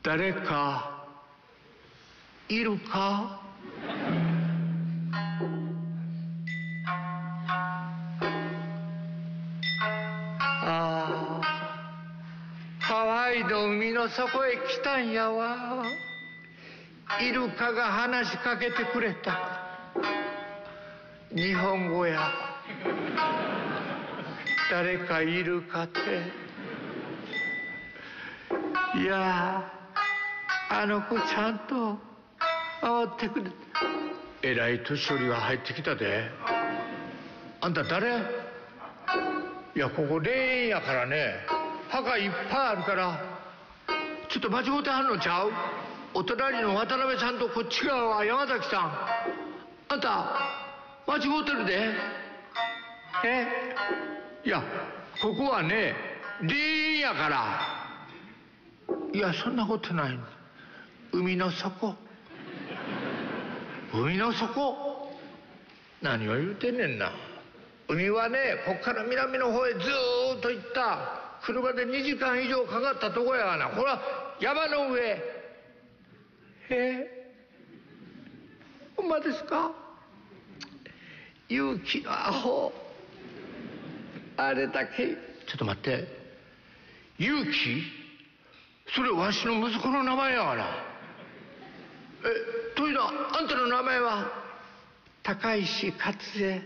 誰かいるか？ああ、ハワイの海の底へ来たんやわ。イルカが話しかけてくれた。日本語や。誰かいるかって。いやあの子ちゃんと回ってくれ。えらい年寄りが入ってきたで。あんた誰？いや、ここ霊園やからね、墓いっぱいあるから、ちょっと間違うてはんのちゃう？お隣の渡辺さんとこっち側は山崎さん。あんた間違うてるで。いや、ここはね霊園やから。いや、そんなことない。海の底。海の底？何を言うてんねんな。海はね、こっから南の方へずーっと行った車で2時間以上かかったとこやがな。ほら山の上。ほんまですか？勇気のアホ。あれだけ。ちょっと待って、勇気？それわしの息子の名前やがな。というのはあんたの名前は？高石勝恵。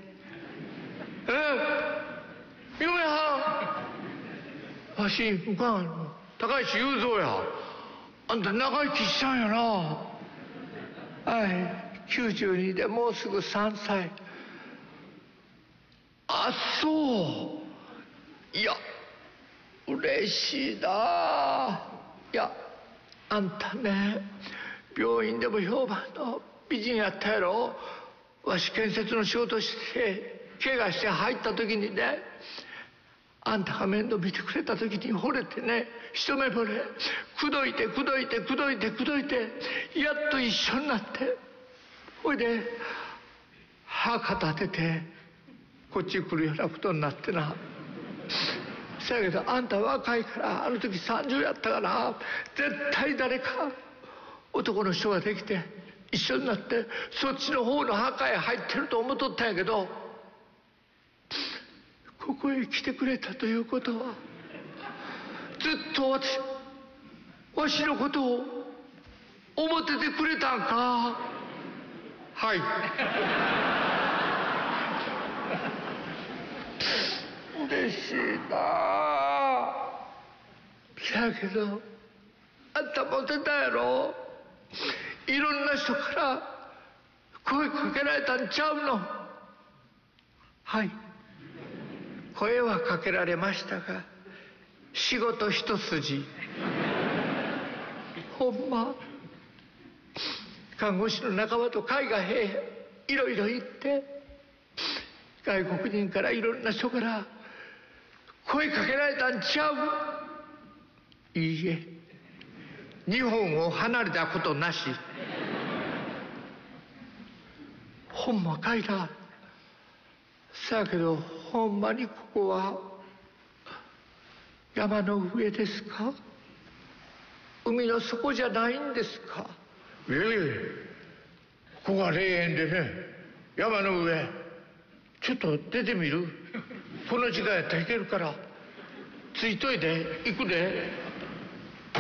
嫁はん？わし向かん高石雄三や。あんた長生きしたんやな。はい、92でもうすぐ3歳。あ、そう。いや、嬉しいな。いや、あんたね、病院でも評判の美人やったやろ。わし建設の仕事して怪我して入った時にね、あんたが面倒見てくれた時に惚れてね、一目惚れ。口説いて口説いて口説いて口説いて、やっと一緒になって、ほいで墓立ててこっち来るようなことになってな。そやけどあんた若いから、あの時30やったから、絶対誰か男の人ができて一緒になってそっちの方の墓へ入ってると思っとったんやけど、ここへ来てくれたということは、ずっとわしのことを思っててくれたんか？はい。嬉しいなあ。せやけどあんたモテたやろ。いろんな人から声かけられたんちゃうの？はい、声はかけられましたが仕事一筋。ほんま、看護師の仲間と海外へいろいろ行って、外国人からいろんな人から声かけられたんちゃう？いいえ、日本を離れたことなし。ほんまかいな。さやけどほんまにここは山の上ですか？海の底じゃないんですか？いえ、ここは霊園でね、山の上。ちょっと出てみる？この時間やったら行けるから。ついといて、行くで。